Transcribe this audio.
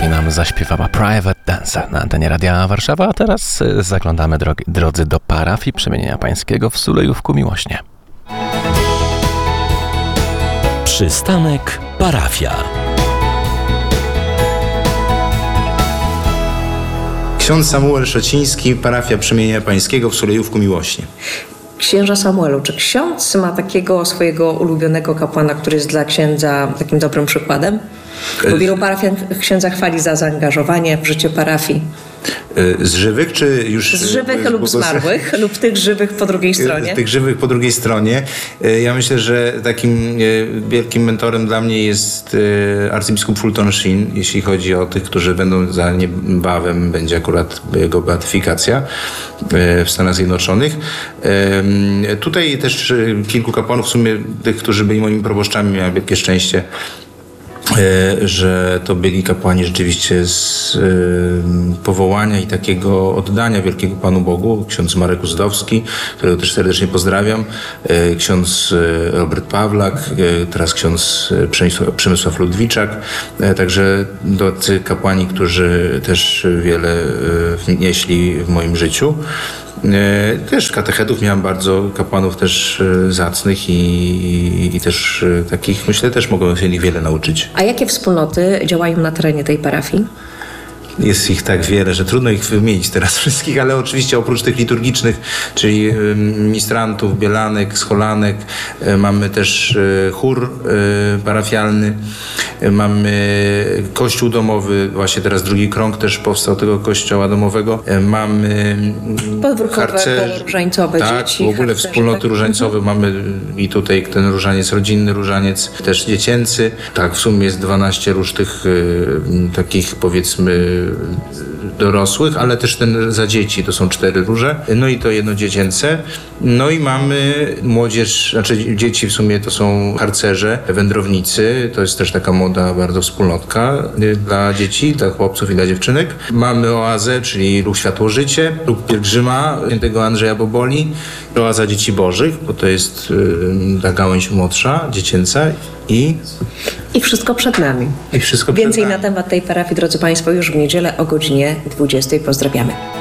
i nam zaśpiewała Private Dancer na antenie Radia Warszawa, a teraz zaglądamy, drodzy, do parafii Przemienienia Pańskiego w Sulejówku Miłośnie. Przystanek parafia. Ksiądz Samuel Szociński, parafia Przemienienia Pańskiego w Sulejówku Miłośnie. Księża Samuelu, czy ksiądz ma takiego swojego ulubionego kapłana, który jest dla księdza takim dobrym przykładem? Bo wielu parafian księdza chwali za zaangażowanie w życie parafii. Z żywych, czy już... Z żywych lub zmarłych, lub tych żywych po drugiej stronie. Tych żywych po drugiej stronie. Ja myślę, że takim wielkim mentorem dla mnie jest arcybiskup Fulton Sheen, jeśli chodzi o tych, którzy będą za niebawem, będzie akurat jego beatyfikacja w Stanach Zjednoczonych. Tutaj też kilku kapłanów, w sumie tych, którzy byli moimi proboszczami, miałem wielkie szczęście, że to byli kapłani rzeczywiście z powołania i takiego oddania wielkiego Panu Bogu. Ksiądz Marek Uzdowski, którego też serdecznie pozdrawiam, ksiądz Robert Pawlak, teraz ksiądz Przemysław Ludwiczak. Także tacy kapłani, którzy też wiele wnieśli w moim życiu. Też katechetów miałem bardzo, kapłanów też zacnych i też takich, myślę, też mogą się wiele nauczyć. A jakie wspólnoty działają na terenie tej parafii? Jest ich tak wiele, że trudno ich wymienić teraz wszystkich, ale oczywiście oprócz tych liturgicznych, czyli ministrantów, bielanek, scholanek, mamy też chór parafialny, mamy kościół domowy, właśnie teraz drugi krąg też powstał tego kościoła domowego, mamy harcerzy, różańcowe tak, dzieci. w ogóle harcerzy, wspólnoty tak? różańcowe mamy i tutaj ten różaniec rodzinny, różaniec też dziecięcy. Tak, w sumie jest 12 różnych takich, powiedzmy, dorosłych, ale też ten za dzieci, to są 4 róże, no i to jedno dziecięce. No i mamy młodzież, znaczy dzieci w sumie to są harcerze, wędrownicy, to jest też taka młoda bardzo wspólnotka dla dzieci, dla chłopców i dla dziewczynek. Mamy oazę, czyli ruch Światło-Życie, ruch pielgrzyma świętego Andrzeja Boboli, oaza Dzieci Bożych, bo to jest ta gałęź młodsza, dziecięca i wszystko przed nami. Więcej na temat tej parafii, drodzy Państwo, już w niedzielę o godzinie 20:00. Pozdrawiamy.